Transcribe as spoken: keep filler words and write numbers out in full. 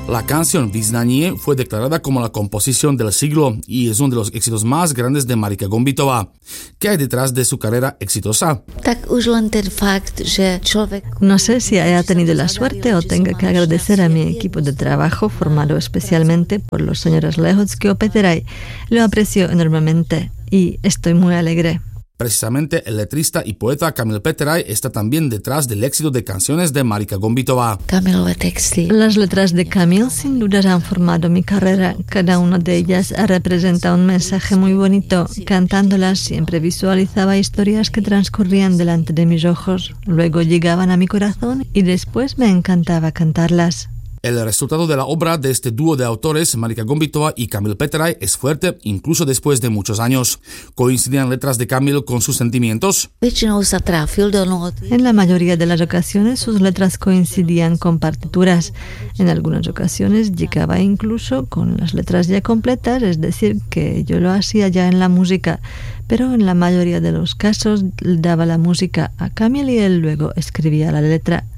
La canción Vyznanie fue declarada como la composición del siglo y es uno de los éxitos más grandes de Marika Gombitová. ¿Qué hay detrás de su carrera exitosa? No sé si haya tenido la suerte o tenga que agradecer a mi equipo de trabajo formado especialmente por los señores Lehotsky o Peteray. Lo aprecio enormemente y estoy muy alegre. Precisamente el letrista y poeta Kamil Peteray está también detrás del éxito de canciones de Marika Gombitová. Las letras de Kamil sin duda han formado mi carrera. Cada una de ellas representa un mensaje muy bonito. Cantándolas siempre visualizaba historias que transcurrían delante de mis ojos. Luego llegaban a mi corazón y después me encantaba cantarlas. El resultado de la obra de este dúo de autores, Marika Gombitová y Kamil Peteray, es fuerte incluso después de muchos años. ¿Coincidían letras de Kamil con sus sentimientos? En la mayoría de las ocasiones sus letras coincidían con partituras. En algunas ocasiones llegaba incluso con las letras ya completas, es decir, que yo lo hacía ya en la música. Pero en la mayoría de los casos daba la música a Kamil y él luego escribía la letra.